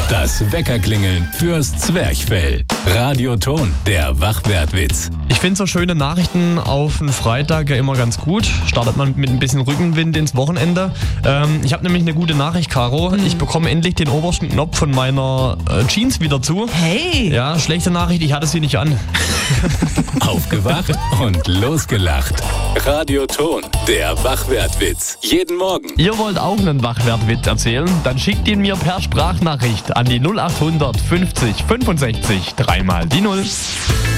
Das Weckerklingeln fürs Zwerchfell. Radioton, der Wachwertwitz. Ich finde so schöne Nachrichten auf einen Freitag ja immer ganz gut. Startet man mit ein bisschen Rückenwind ins Wochenende. Ich habe nämlich eine gute Nachricht, Caro. Ich bekomme endlich den obersten Knopf von meiner Jeans wieder zu. Hey! Ja, schlechte Nachricht, ich hatte sie nicht an. Aufgewacht und losgelacht. Radioton, der Wachwertwitz. Jeden Morgen. Ihr wollt auch einen Wachwertwitz erzählen? Dann schickt ihn mir per Sprachnachricht an die 0800 50 65 3 mal die 0.